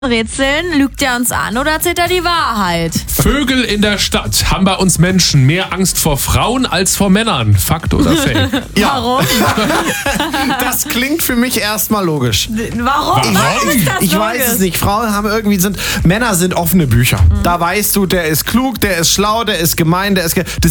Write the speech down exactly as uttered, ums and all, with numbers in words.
Rätseln, lügt er uns an oder erzählt er die Wahrheit? Vögel in der Stadt haben bei uns Menschen mehr Angst vor Frauen als vor Männern. Fakt oder Fake? Ja. Warum? Das klingt für mich erstmal logisch. Warum? Warum? Warum ist das Ich logisch? weiß es nicht. Frauen haben irgendwie sind Männer sind offene Bücher. Da weißt du, der ist klug, der ist schlau, der ist gemein, der ist ge das